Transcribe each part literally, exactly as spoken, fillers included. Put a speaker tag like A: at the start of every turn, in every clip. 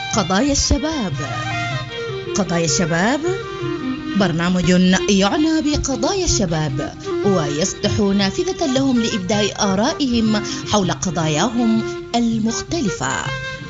A: قضايا الشباب. قضايا الشباب برنامج يعنى بقضايا الشباب ويفتح نافذة لهم لإبداء آرائهم حول قضاياهم المختلفة.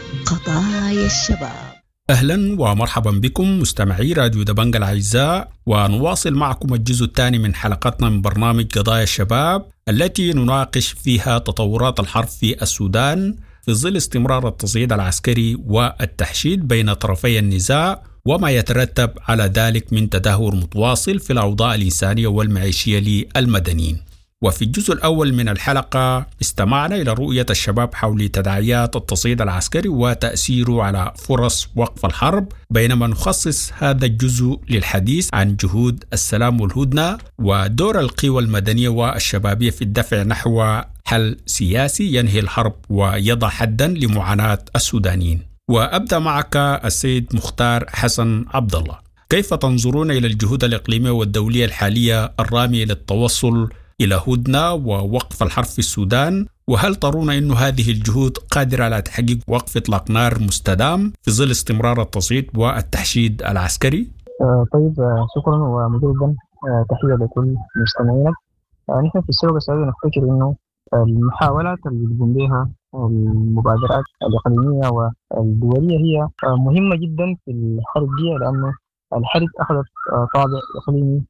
A: قضايا الشباب.
B: أهلا ومرحبا بكم مستمعي راديو دبنج الأعزاء، ونواصل معكم الجزء الثاني من حلقتنا من برنامج قضايا الشباب التي نناقش فيها تطورات الحرب في السودان في ظل استمرار التصعيد العسكري والتحشيد بين طرفي النزاع وما يترتب على ذلك من تدهور متواصل في الأوضاع الإنسانية والمعيشية للمدنيين. وفي الجزء الأول من الحلقة استمعنا إلى رؤية الشباب حول تداعيات التصعيد العسكري وتأثيره على فرص وقف الحرب، بينما نخصص هذا الجزء للحديث عن جهود السلام والهدنة ودور القوى المدنية والشبابية في الدفع نحو حل سياسي ينهي الحرب ويضع حدا لمعاناة السودانيين. وأبدأ معك السيد مختار حسن عبد الله، كيف تنظرون إلى الجهود الإقليمية والدولية الحالية الرامية للتوصل إلى هدنة ووقف الحرب في السودان؟ وهل ترون أن هذه الجهود قادرة على تحقيق وقف إطلاق نار مستدام في ظل استمرار التصعيد والتحشيد العسكري؟
C: آه طيب آه شكرا ومجددا آه تحية لكل مستمعينا. آه نحن في السوق السعودي نفتكر أنه المحاولات اللي بيقوم بها المبادرات الإقليمية والدولية هي آه مهمة جدا في الحرب دي، لأنه الحرب أخذت آه طابع إقليمي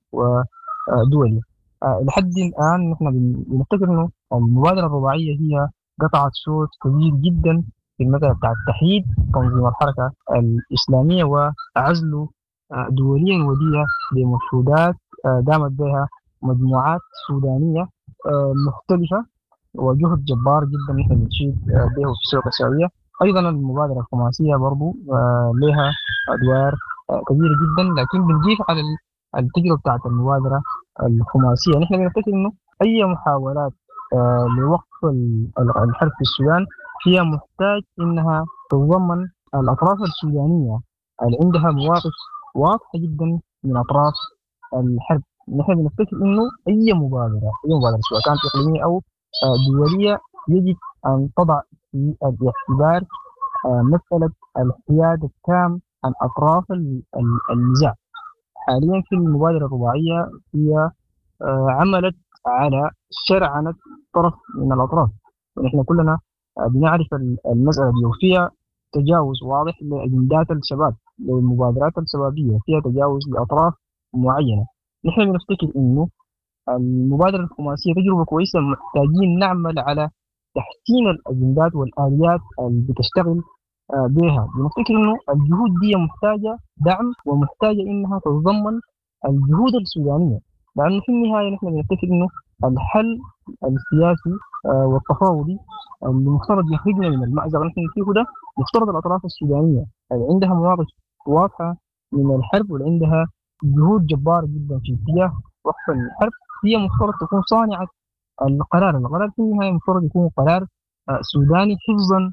C: ودولي. آه لحد الآن نحن بنفتكر إنه المبادرة الرباعية هي قطعت شوط كبير جدا في المسألة بتاع التحييد تنظيم الحركة الإسلامية وعزله آه دوليا ودية بمشهودات آه دامت بها مجموعات سودانية آه مختلفة، وجهد جبار جدا نحن بنشيد آه به في السوق السعودية. أيضا المبادرة الخماسية برضو آه لها أدوار آه كبيرة جدا، لكن بنضيف على التجربة بتاعت المبادرة الخماسية نحن بنفتكر إنه أي محاولات آه لوقف الحرب في السودان هي محتاج إنها تتضمن الأطراف السودانية اللي عندها مواقف واضحة جدا من أطراف الحرب. نحن بنفتكر إنه أي مبادرة أي مبادرة سواء كانت إقليمية أو آه دولية يجب أن تضع في الاعتبار آه مسألة الحياد التام عن أطراف النزاع. حاليا في المبادرة الرباعية هي آه عملت على شرعنة طرف من الأطراف، ونحن كلنا آه بنعرف المسألة دي، وفيها تجاوز واضح لأجندات الشباب للمبادرات الشبابية، فيها تجاوز لأطراف معينة. نحن بنفتكر إنه المبادرة الخماسية تجربة كويسة، محتاجين نعمل على تحسين الأجندات والآليات اللي بتشتغل آه بها. بنفتكر إنه الجهود دي محتاجة دعم ومحتاجة إنها تتضمن الجهود السودانية، لأنه في النهاية نحن بنفتكر إنه الحل السياسي آه والتفاوضي اللي مفترض يخرجنا من المأزق اللي نحن فيه ده، مفترض الأطراف السودانية اللي عندها مواقف واضحة من الحرب واللي عندها جهود جبارة جدا في اتجاه وقف الحرب، هي مفترض تكون صانعة القرار. القرار في النهاية مفترض يكون قرار آه سوداني حفظا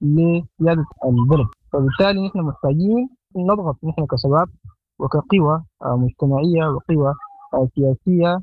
C: لقيادة البلد. فبالتالي نحن محتاجين نضغط نحن كشباب وكقوى آه مجتمعية وقوى آه سياسية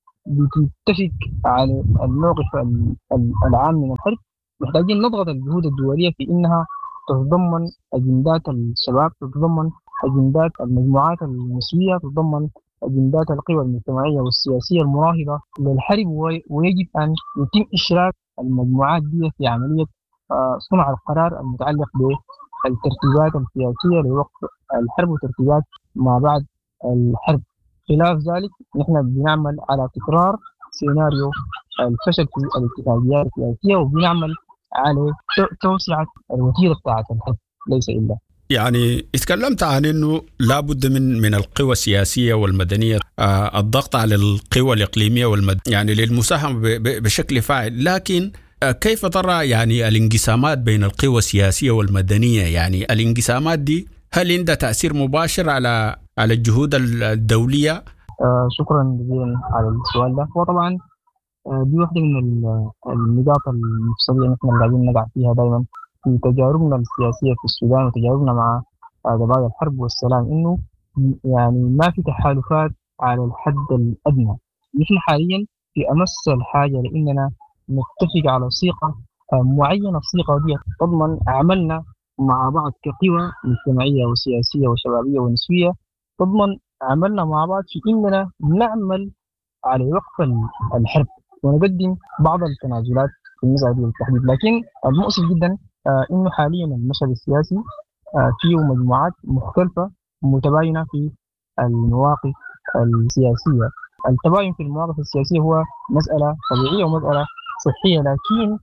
C: بتتفق على الموقف العام من الحرب. محتاجين نضغط الجهود الدولية في إنها تتضمن أجندات الشباب، تتضمن أجندات المجموعات النسوية، تتضمن أجندات القوى المجتمعية والسياسية المناهضة للحرب، ويجب أن يتم إشراك المجموعات دي في عملية آه صنع القرار المتعلق بالترتيبات السياسية لوقف الحرب وترتيبات ما بعد الحرب. خلاف ذلك نحن بنعمل على تكرار سيناريو الفشل في الاتفاقيات السياسية، وبنعمل على توسعة الوتيرة بتاعة الحرب ليس إلا.
B: يعني اتكلمت عن أنه لابد من من القوى السياسية والمدنية آه الضغط على القوى الإقليمية والمد يعني للمساهمة بشكل فاعل، لكن آه كيف ترى يعني الانقسامات بين القوى السياسية والمدنية؟ يعني الانقسامات دي هل عندها تأثير مباشر على على الجهود الدولية؟
C: آه شكرا جزيلا على السؤال ده. وطبعا آه دي واحدة من النقاط المفصلية نحن قاعدين نقع فيها دائما في تجاربنا السياسية في السودان وتجاربنا مع قضايا الحرب والسلام، إنه يعني ما في تحالفات على الحد الأدنى. نحن حاليا في أمس الحاجة لأننا نتفق على صيغة معينة، الصيغة دي تضمن عملنا مع بعض كقوى مجتمعية وسياسية وشبابية ونسوية تضمن عملنا مع بعض في إننا نعمل على وقف الحرب ونقدم بعض التنازلات في المسألة دي بالتحديد. لكن المؤسف جدا آه إنه حاليا المشهد السياسي آه فيه مجموعات مختلفة متباينة في المواقف السياسية. التباين في المواقف السياسية هو مسألة طبيعية ومسألة صحية، لكن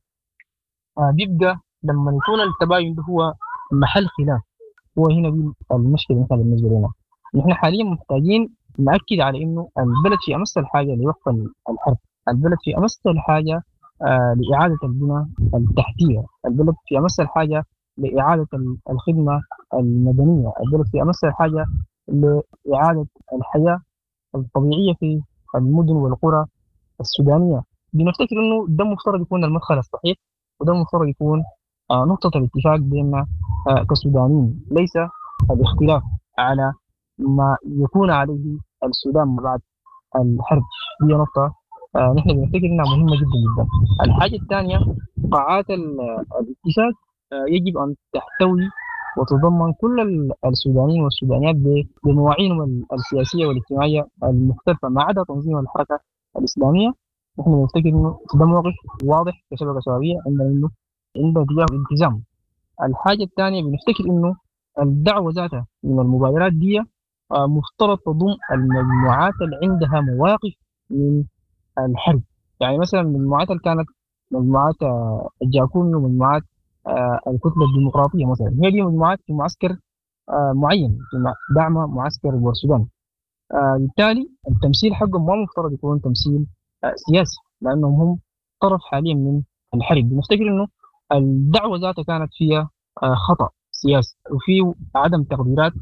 C: آه بيبقى لما يكون التباين ده هو محل خلاف، هو هنا دي المشكلة مثلا بالنسبة لنا. نحن حاليا محتاجين نأكد على إنه البلد في أمس الحاجة لوقف الحرب، البلد في أمس الحاجة آه لإعادة البنى التحتية، البلد في أمس الحاجة لإعادة الخدمة المدنية، البلد في أمس الحاجة لإعادة الحياة الطبيعية في المدن والقرى السودانية. بنفتكر إنه ده مفترض يكون المدخل الصحيح، وده مفترض يكون آه نقطة الاتفاق بيننا آه كسودانيين، ليس الاختلاف على ما يكون عليه السودان ما بعد الحرب. هي نقطة آه نحن بنفتكر إنها مهمة جدا جدا. الحاجة الثانية، قاعات الاتفاق آه يجب أن تحتوي وتضمن كل السودانيين والسودانيات بمواعينهم السياسية والاجتماعية المختلفة ما عدا تنظيم الحركة الإسلامية. نحن بنفتكر إنه ده موقف واضح كشبكة شبابية عندنا إنه عندنا تجاه الالتزام. الحاجة الثانية بنفتكر إنه الدعوة ذاتها من المبادرات دي مفترض تضم المجموعات اللي عندها مواقف من الحرب. يعني مثلا المجموعات اللي كانت مجموعات الجاكوني ومجموعات الكتلة الديمقراطية مثلا، هي دي مجموعات في معسكر معين في دعم معسكر بورسودان. بالتالي التمثيل حقهم ما مفترض يكون تمثيل سياسي، لأنهم هم طرف حاليا من الحرب. بنفتكر إنه الدعوة ذاتها كانت فيها خطأ سياسي وفي عدم تقديرات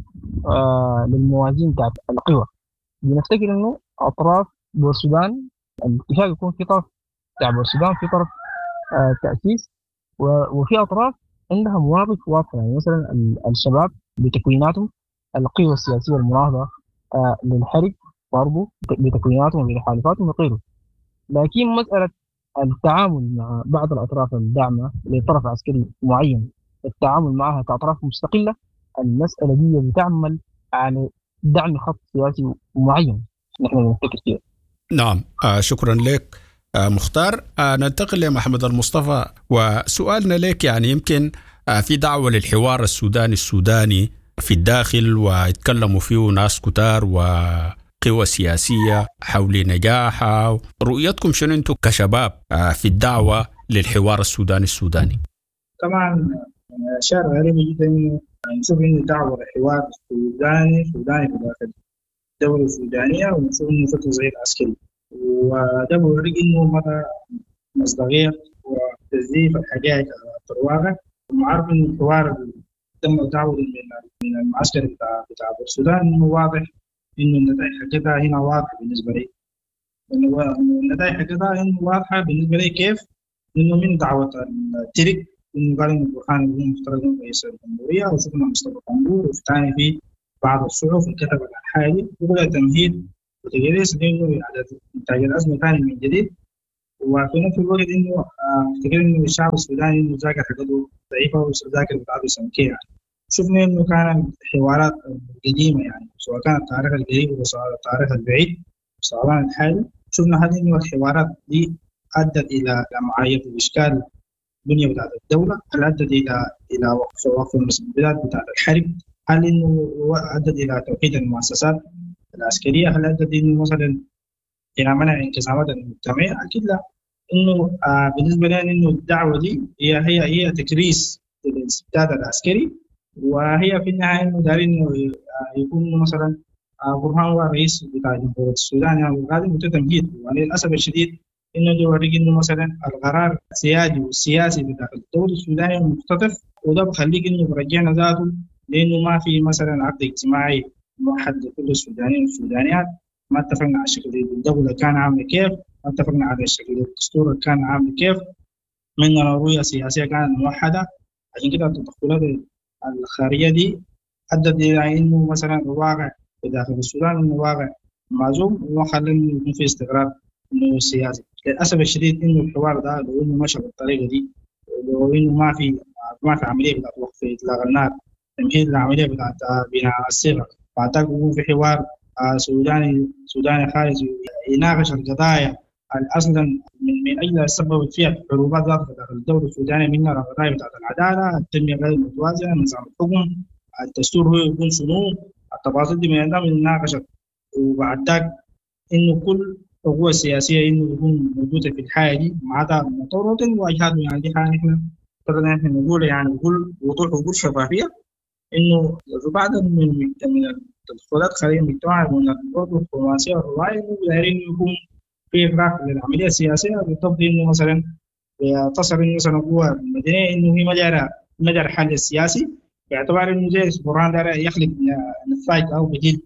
C: آه للموازين بتاعت القوى. بنفتكر انه اطراف بورسودان الاتفاق يكون في طرف بتاع بورسودان، في طرف آه تاسيس، وفي اطراف عندها مواقف واضحه. يعني مثلا الشباب بتكويناتهم، القوى السياسيه المناهضه آه للحرب برضه بتكويناتهم وبتحالفاتهم وغيره. لكن مساله التعامل مع بعض الاطراف الداعمه لطرف عسكري معين، التعامل معها كأطراف مستقلة، المسألة دي بتعمل على دعم خط سياسي معين نحن نفتكر فيه.
B: نعم، آه شكرا لك آه مختار. آه ننتقل لمحمد المصطفى، وسؤالنا لك يعني يمكن آه في دعوة للحوار السوداني السوداني في الداخل، ويتكلموا فيه ناس كتار وقوى سياسية حول نجاحها. رؤيتكم شنو انتم كشباب آه في الدعوة للحوار السوداني السوداني؟
D: طبعا شعر غريب جدا انه نشوف انه دعوه للحوار السوداني سوداني في داخل الدوله السودانيه، ونشوف انه فكر زي العسكري، وده بيوريك انه مدى مصداقيه وتزييف الحقائق على الواقع. ومعروف انه الحوار تم دعوه من المعسكر بتاع بتاع السودان انه واضح انه النتائج حقتها هنا واضحه بالنسبه لي. النتائج حقتها انه واضحه بالنسبه لي كيف؟ انه من دعوه الترك إنه قال إنه برهان يكون مفترض إنه رئيس الجمهورية، وشفنا مصطفى قنبور وفتاني في بعض الصحف كتب عن الحالي وبدأ تمهيد وتجهيز إنه إعادة إنتاج الأزمة ثاني من جديد. وفي نفس الوقت إنه أفتكر إنه الشعب السوداني إنه ذاكر حقته ضعيفة وذاكر بتاعته سمكية. يعني شفنا إنه كانت حوارات قديمة، يعني سواء كان التاريخ القريب أو التاريخ البعيد سواء الحالي، شفنا هذه إنه الحوارات دي أدت إلى معايير الإشكال البنية بتاعت الدولة، هل أدت إلى إلى وقف وقف المسؤوليات بتاعت الحرب؟ هل إنه أدت إلى توحيد المؤسسات العسكرية؟ هل أدت إنه مثلا إلى منع انقسامات المجتمعية؟ أكيد لا. إنه آه بالنسبة لنا إنه الدعوة دي هي هي هي تكريس للاستبداد العسكري، وهي في النهاية إنه دارين إنه يكون مثلا آه برهان هو رئيس بتاع جمهورية السودان يعني القادم وتمهيد. وللأسف الشديد إنه يوريك إنه مثلا القرار السيادي والسياسي بداخل الدولة السودانية مختطف، وده بخليك إنه برجعنا ذاته لأنه ما في مثلا عقد اجتماعي موحد لكل السودانيين والسودانيات. ما اتفقنا على شكل الدولة كان عامل كيف، ما اتفقنا على شكل الدستور كان عامل كيف، مننا رؤية سياسية كانت موحدة. عشان كده التدخلات الخارجية دي أدت إلى إنه مثلا الواقع بداخل السودان إنه واقع معزوم وخلى إنه يكون في استقرار إنه سياسي. للأسف الشديد إنه الحوار ده لو إنه مشى بالطريقة دي، لو إنه ما في ما في عملية بتاعت وقف إطلاق النار، تمهيد العملية بتاعت بناء الصيغة. بعدها يكون في حوار سوداني سوداني خارج يناقش القضايا أصلا من من أجل سببت فيها حروبات ذات داخل الدولة السودانية، منها القضايا بتاعت العدالة، التنمية غير المتوازنة، نظام الحكم، الدستور هو يكون شنو، التفاصيل دي من عندها من مناقشة. وبعد ذاك إنه كل القوى السياسية إنه يكون موجودة في الحياة دي مع هذا المطورات وأجهاد. يعني دي حاجة إحنا قدرنا إحنا نقول يعني بكل وضوح وبكل شفافية إنه في بعض من من التدخلات خارج المجتمع من الأرض الدبلوماسية والرواية إنه دايرين يكون في إغراق للعملية السياسية، بالضبط إنه مثلا تصل إنه مثلا القوى المدنية إنه هي مجال مجال الحل السياسي، باعتبار إنه زي برهان دار يخلق نتائج أو بديل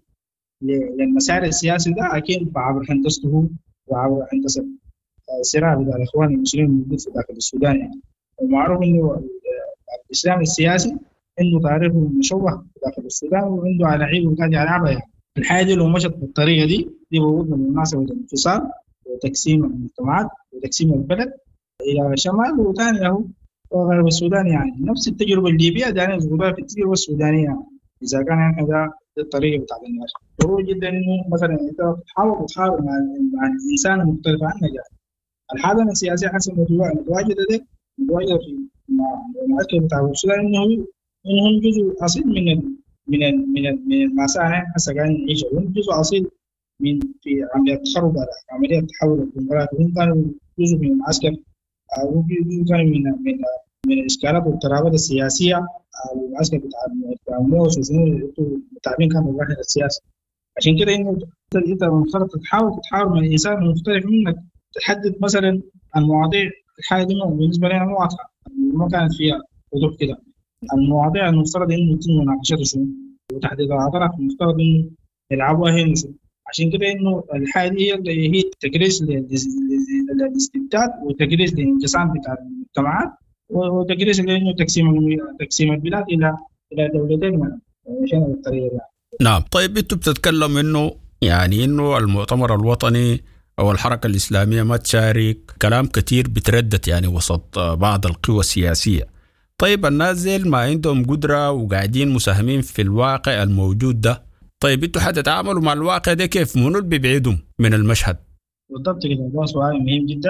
D: للمسار السياسي ده أكيد بعبر هندسته وعبر هندسة صراع بين الإخوان المسلمين الموجود في داخل السودان. يعني ومعروف إنه الإسلام السياسي إنه تاريخه مشوه داخل السودان وعنده على عيب وقاعد يلعبها. يعني الحياة دي لو مشت بالطريقة دي دي بوضنا بالمناسبة الانفصال وتقسيم المجتمعات وتقسيم البلد إلى شمال وثاني وغرب السودان. يعني نفس التجربة الليبية دانا نزودها في التجربة السودانية إذا كان هذا الطريقة بتاع الناس. ضروري جدا إنه مثلا أنت تحاول تحاول مع مع الإنسان المختلف عنك. يعني الحاضنة السياسية حسب متواجدة ده متواجدة في المعسكر بتاع السودان إنه إنهم جزء أصيل من ال من ال من ال من المساحة هسه قاعدين نعيشها، وهم جزء أصيل من في عملية التخرب على عملية تحول الديمقراطية، وهم كانوا جزء من المعسكر أو جزء كانوا من من من الإشكالات والترابط السياسية. المعسكر بتاع موسى وشنو التعبين كانوا الواحد السياسي. عشان كده إنه أنت المفترض تحاول تتحاور مع الإنسان المختلف منك، تحدد مثلا المواضيع. الحاجة دي بالنسبة لنا مو واضحة، ما كانت فيها وضوح كده. المواضيع المفترض إنه يتم مناقشتها شنو وتحديد الأطراف المفترض إنه يلعبوها هي شنو. عشان كده إنه الحاجة دي هي هي تكريس للاستبداد وتكريس للانقسام بتاع المجتمعات وتكريس لأنه تقسيم تقسيم البلاد إلى إلى دولتين عشان الطريقة دي.
B: نعم. طيب أنتوا بتتكلم إنه يعني إنه المؤتمر الوطني أو الحركة الإسلامية ما تشارك، كلام كتير بتردد يعني وسط بعض القوى السياسية. طيب الناس زي ما عندهم قدرة وقاعدين مساهمين في الواقع الموجود ده، طيب انتوا حتتعاملوا مع الواقع ده كيف؟ منو اللي بيبعدهم من المشهد؟
D: بالضبط كده، ده سؤال مهم جدا.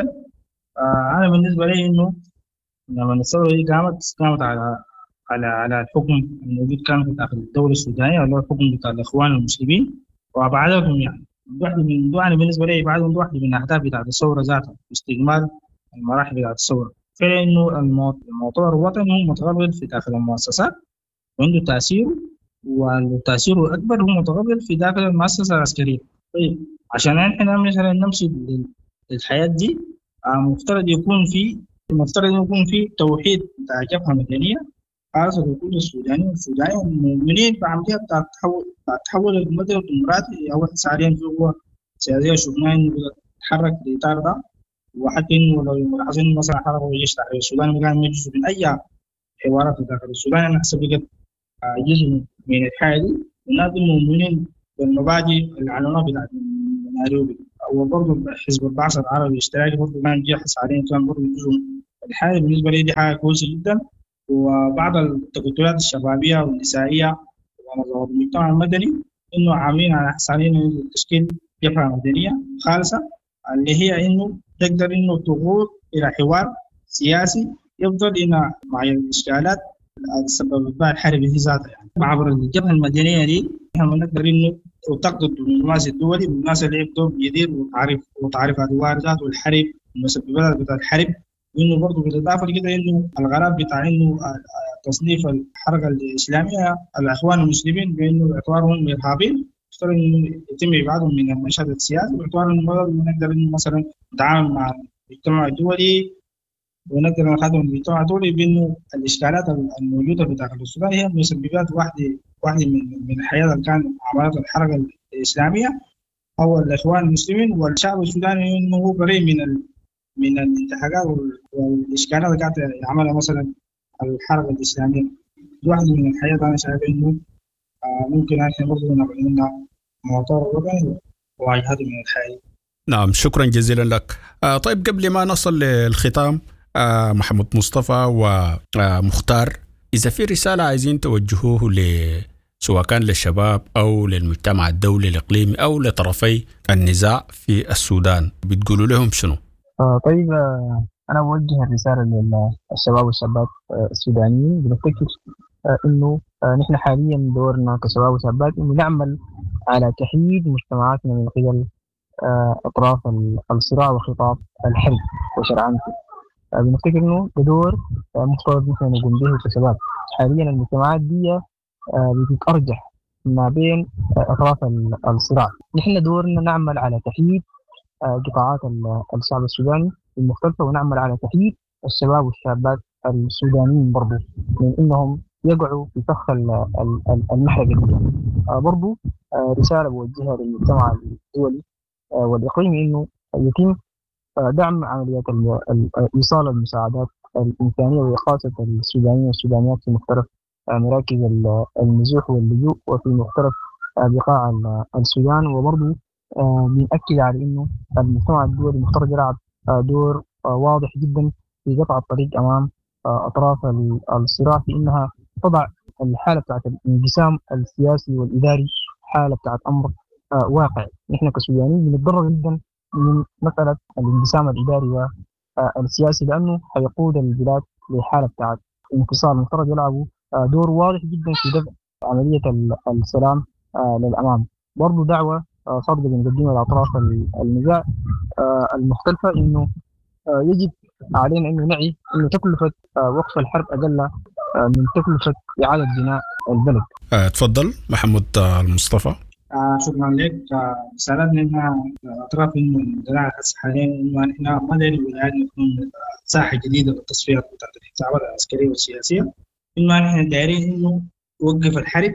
D: آه أنا بالنسبة لي إنه لما الثورة دي قامت قامت على على على الحكم الموجود كان في داخل الدولة السودانية اللي هو الحكم بتاع الإخوان المسلمين وأبعدهم. يعني واحدة من أنا بالنسبة لي بعدهم واحدة من الأهداف بتاعت الثورة ذاتها استكمال المراحل بتاعت الثورة. فإنه المؤتمر الوطني هو متغلغل في داخل المؤسسات وعنده تأثير، والتأثير الأكبر هو متغلغل في داخل المؤسسة العسكرية. طيب عشان احنا مثلا نمشي للحياة دي مفترض يكون في مفترض يكون في توحيد بتاع جبهة مدنية خاصة بكل السودانيين والسودانيين المؤمنين بعملية بتاع التحول بتاع التحول المدني الديمقراطي. أول حاليا في قوة سياسية شفناها إنه بتتحرك في الإطار ده، وحتى إنه لو لاحظين مثلا حركة الجيش تحرير السودان ما كان يجوز من أي حوارات داخل السودان. أنا حسب بقت جزء من الحياة دي، والناس المؤمنين بالمبادئ العنوان بتاعت نيروبي وبرضه حزب البعث العربي الاشتراكي برضه كان جاهز حاليا كان برضه جزء من الحياة. بالنسبة لي دي حاجة كويسة جدا. وبعض التكتلات الشبابية والنسائية ونظام المجتمع المدني إنه عاملين على حسابين تشكيل جبهة مدنية خالصة اللي هي إنه تقدر إنه تغوض إلى حوار سياسي يفضل إلى مع الإشكالات السبب بها الحرب في ذاتها. يعني عبر الجبهة المدنية دي إحنا نقدر إنه وتقضي الدبلوماسي الدولي بالناس اللي يبدو جديد وتعرف وتعرف الواردات والحرب المسببات بتاع الحرب. وإنه برضه بالإضافة كده إنه الغرض بتاع إنه تصنيف الحركة الإسلامية الإخوان المسلمين بإنه باعتبارهم إرهابيين يفترض إنه يتم إبعادهم من المشهد السياسي باعتبار إنه نقدر إنه مثلا نتعامل مع المجتمع الدولي ونقدر نخدم المجتمع الدولي بإنه الإشكالات الموجودة في داخل السودان هي مسببات واحدة واحدة من من الحياة اللي كان عملت الحركة الإسلامية أو الإخوان المسلمين والشعب السوداني إنه هو بريء من ال من الانتهاكات والإشكالات اللي كانت يعملها مثلا الحركة الإسلامية. واحدة من الحياة أنا شايف إنه ممكن إحنا برضه نعمل لنا موضوع وطني وواجهة من الحياة.
B: نعم، شكرا جزيلا لك. آه طيب قبل ما نصل للختام آه محمد مصطفى ومختار، إذا في رسالة عايزين توجهوه ل سواء كان للشباب أو للمجتمع الدولي الإقليمي أو لطرفي النزاع في السودان، بتقولوا لهم شنو؟
C: آه طيب آه أنا بوجه الرسالة للشباب والشابات آه السودانيين. بنفتكر آه إنه آه نحن حاليا دورنا كشباب وشابات إنه نعمل على تحييد مجتمعاتنا من قبل آه أطراف الصراع وخطاب الحرب وشرعنته. آه بنفتكر إنه بدور آه مفترض نحن نقوم به كشباب. حاليا المجتمعات دي بتتأرجح ما بين أطراف الصراع. نحن دورنا نعمل على تحييد قطاعات الشعب السوداني المختلفة، ونعمل على تحييد الشباب والشابات السودانيين برضو من إنهم يقعوا في فخ المحرقة دي. برضو رسالة بوجهها للمجتمع الدولي والإقليمي إنه يتم دعم عمليات إيصال المساعدات الإنسانية وإقاصة السودانيين والسودانيات في مختلف مراكز النزوح واللجوء وفي مختلف بقاع السودان. وبرضه بنأكد على إنه المجتمع الدولي مفترض يلعب دور واضح جدا في قطع الطريق أمام أطراف الصراع في إنها تضع الحالة بتاعت الانقسام السياسي والإداري حالة بتاعت أمر واقع. نحن كسودانيين بنتضرر جدا من مسألة الانقسام الإداري والسياسي، لأنه حيقود البلاد لحالة بتاعت انفصال. مفترض يلعبوا دور واضح جدا في دفع عملية السلام للأمام. برضو دعوة صادقة بنقدمها لأطراف النزاع المختلفة إنه يجب علينا إنه نعي إنه تكلفة وقف الحرب أقل من تكلفة إعادة بناء البلد.
B: تفضل محمد المصطفى.
D: آه شكرا لك. سألتنا إنها أطراف إنه النزاع حاليا إنه إحنا ما ندري ولا نكون ساحة جديدة للتصفيات بتاعت الحسابات العسكرية والسياسية. إنه نحن دايرين إنه نوقف الحرب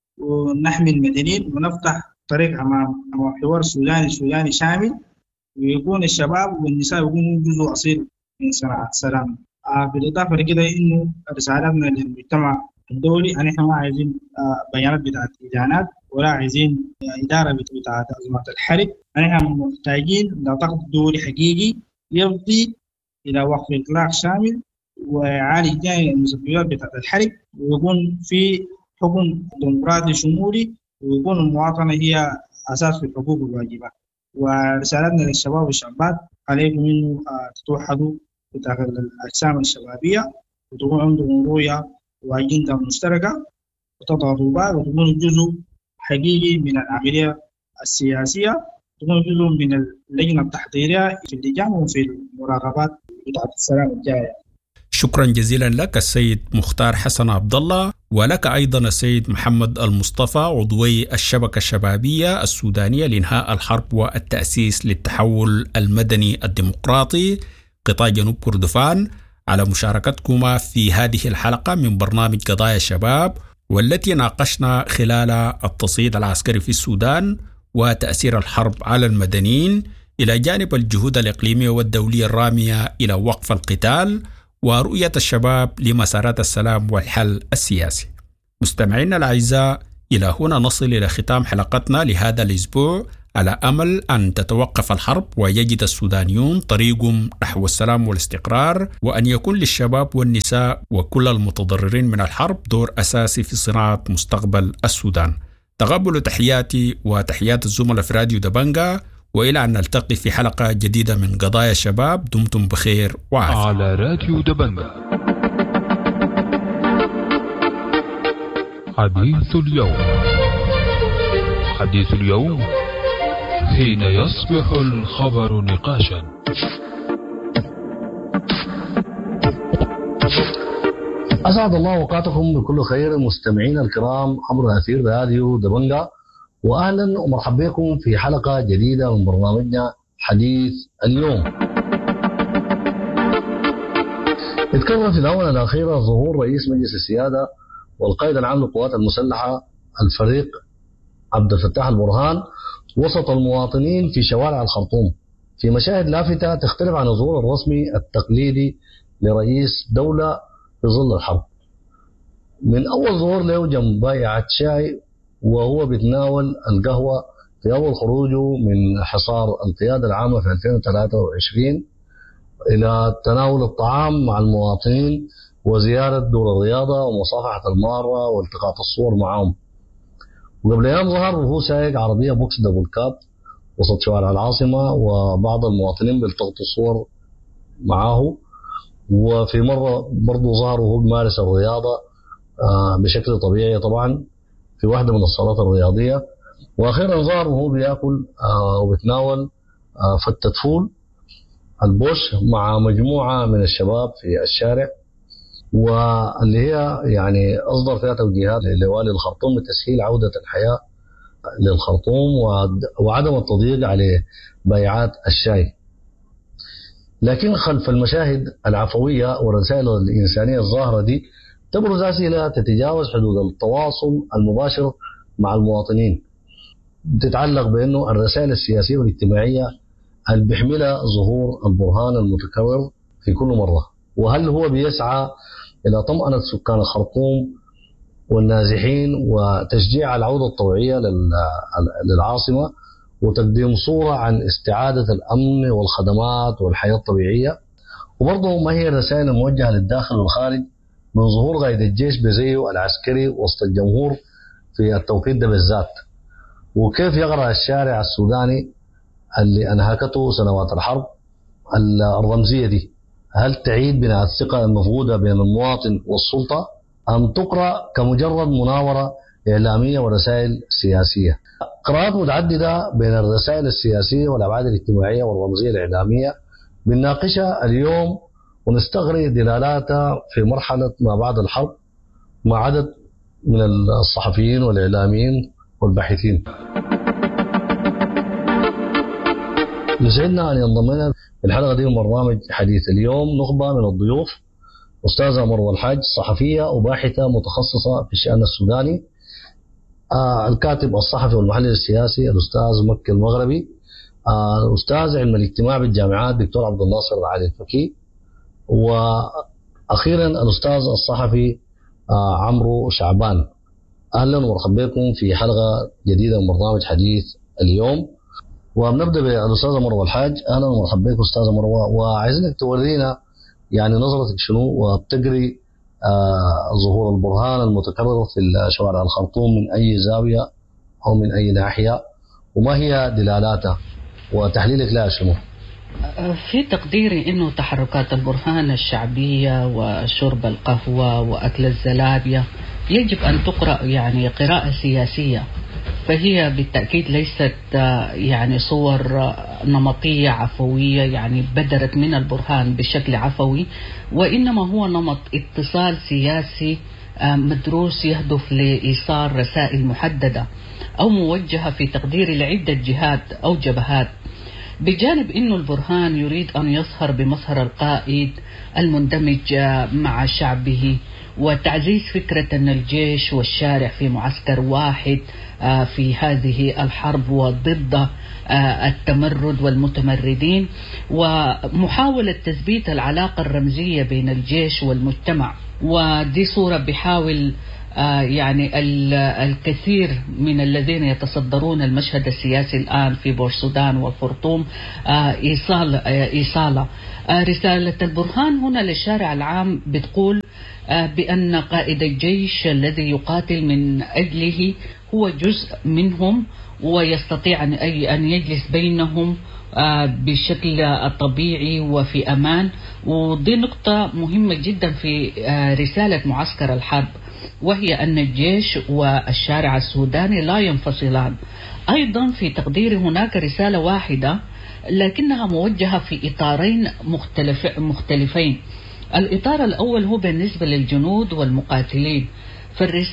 D: ونحمي المدنيين ونفتح طريق أمام حوار سوداني سوداني شامل، ويكون الشباب والنساء يكونوا جزء أصيل من صناعة السلام. آه بالإضافة لكده إنه رسالتنا للمجتمع الدولي أن إحنا ما عايزين آه بيانات بتاعت إدانات ولا عايزين آه إدارة بتاعت أزمات الحرب. إحنا محتاجين لضغط دولي حقيقي يفضي إلى وقف إطلاق شامل ويعالج جانب المسببات بتاعت الحرب، ويكون في حكم ديمقراطي شمولي، ويكون المواطنة هي أساس في الحقوق والواجبات. ورسالتنا للشباب والشابات عليكم إنه تتوحدوا داخل الأجسام الشبابية وتكون عندهم رؤية وأجندة مشتركة وتضغطوا بعض وتكونوا جزء حقيقي من العملية السياسية، تكونوا جزء من اللجنة التحضيرية في اللجان وفي المراقبات بتاعت السلام الجاية.
B: شكرا جزيلا لك السيد مختار حسن عبد الله، ولك أيضا السيد محمد المصطفى عضوي الشبكة الشبابية السودانية لإنهاء الحرب والتأسيس للتحول المدني الديمقراطي قطاع جنوب كردفان، على مشاركتكما في هذه الحلقة من برنامج قضايا الشباب، والتي ناقشنا خلال التصعيد العسكري في السودان وتأثير الحرب على المدنيين، إلى جانب الجهود الإقليمية والدولية الرامية إلى وقف القتال ورؤية الشباب لمسارات السلام والحل السياسي. مستمعينا الأعزاء، إلى هنا نصل إلى ختام حلقتنا لهذا الأسبوع، على أمل أن تتوقف الحرب ويجد السودانيون طريقهم نحو السلام والاستقرار، وأن يكون للشباب والنساء وكل المتضررين من الحرب دور أساسي في صناعة مستقبل السودان. تقبلوا تحياتي وتحيات الزملاء في راديو دبنجا، وإلى أن نلتقي في حلقة جديدة من قضايا الشباب. دمتم بخير وعافية.
E: على راديو دبنجا حديث اليوم. حديث اليوم حين يصبح الخبر نقاشا.
F: أسعد الله أوقاتكم بكل خير مستمعين الكرام عبر أثير راديو دبنجا، وأهلا ومرحبا بكم في حلقة جديدة من برنامجنا حديث اليوم. اتكرر في الآونة الأخيرة ظهور رئيس مجلس السيادة والقائد العام للقوات المسلحة الفريق عبد الفتاح البرهان وسط المواطنين في شوارع الخرطوم في مشاهد لافتة تختلف عن الظهور الرسمي التقليدي لرئيس دولة في ظل الحرب. من أول ظهور له جنب بائعة شاي وهو بيتناول القهوة في أول خروجه من حصار القيادة العامة في ألفين وثلاثة وعشرين إلى تناول الطعام مع المواطنين وزيارة دور الرياضة ومصافحة المارة والتقاط الصور معهم. وقبل أيام ظهر وهو سايق عربية بوكس دبل كاب وسط شوارع العاصمة، وبعض المواطنين بيلتقطوا صور معه. وفي مرة برضو ظهر وهو بيمارس الرياضة بشكل طبيعي طبعا في واحدة من الصالات الرياضية. وأخيرا ظهر وهو بيأكل وبيتناول فتة فول البوش مع مجموعة من الشباب في الشارع، واللي هي يعني أصدر فيها توجيهات لوالي الخرطوم بتسهيل عودة الحياة للخرطوم وعدم التضييق عليه بيعات الشاي. لكن خلف المشاهد العفوية والرسائل الإنسانية الظاهرة دي تبرز أسئلة تتجاوز حدود التواصل المباشر مع المواطنين، تتعلق بأنه الرسائل السياسية والاجتماعية اللي بيحملها ظهور البرهان المتكرر في كل مرة، وهل هو بيسعى إلى طمأنة سكان الخرطوم والنازحين وتشجيع العودة الطوعية للعاصمة وتقديم صورة عن استعادة الأمن والخدمات والحياة الطبيعية. وبرضه ما هي الرسائل الموجهة للداخل والخارج من ظهور قائد الجيش بزيه العسكري وسط الجمهور في التوقيت ده بالذات، وكيف يقرأ الشارع السوداني اللي أنهكته سنوات الحرب الرمزية دي؟ هل تعيد بناء الثقة المفقودة بين المواطن والسلطة أم تقرأ كمجرد مناورة إعلامية ورسائل سياسية؟ قراءات متعددة بين الرسائل السياسية والأبعاد الاجتماعية والرمزية الإعلامية بنناقشها اليوم ونستغرق دلالاتها في مرحلة ما بعد الحرب مع عدد من الصحفيين والإعلاميين والباحثين. يسعدنا أن ينضم لنا في الحلقة دي من برنامج حديث اليوم نخبة من الضيوف، أستاذة مروة الحاج، صحفية وباحثة متخصصة في الشأن السوداني، آه الكاتب الصحفي والمحلل السياسي الأستاذ مكي المغربي، آه أستاذ علم الاجتماع بالجامعات دكتور عبد الناصر علي الفكي، وأخيرا الأستاذ الصحفي آه عمرو شعبان. أهلا ومرحبا بكم في حلقة جديدة من برنامج حديث اليوم. وبنبدأ بالأستاذة مروة الحاج. أهلا ومرحبا بك أستاذة مروة، وعايزينك تورينا يعني نظرتك شنو وبتقري آه ظهور البرهان المتكرر في شوارع الخرطوم من أي زاوية أو من أي ناحية، وما هي دلالاتها وتحليلك لها شنو؟
G: في تقديري أنه تحركات البرهان الشعبية وشرب القهوة وأكل الزلابية يجب أن تقرأ يعني قراءة سياسية، فهي بالتأكيد ليست يعني صور نمطية عفوية يعني بدرت من البرهان بشكل عفوي، وإنما هو نمط اتصال سياسي مدروس يهدف لإيصال رسائل محددة أو موجهة في تقدير لعدة جهات أو جبهات، بجانب أنه البرهان يريد أن يظهر بمظهر القائد المندمج مع شعبه وتعزيز فكرة أن الجيش والشارع في معسكر واحد في هذه الحرب وضد التمرد والمتمردين، ومحاولة تثبيت العلاقة الرمزية بين الجيش والمجتمع. ودي صورة بيحاول يعني الكثير من الذين يتصدرون المشهد السياسي الآن في بورسودان والخرطوم إيصال إيصالة رسالة البرهان هنا للشارع العام، بتقول بأن قائد الجيش الذي يقاتل من أجله هو جزء منهم ويستطيع أن يجلس بينهم بشكل طبيعي وفي أمان. ودي نقطة مهمة جدا في رسالة معسكر الحرب، وهي أن الجيش والشارع السوداني لا ينفصلان. أيضا في تقديري هناك رسالة واحدة لكنها موجهة في إطارين مختلف مختلفين. الإطار الأول هو بالنسبة للجنود والمقاتلين، فالرسالة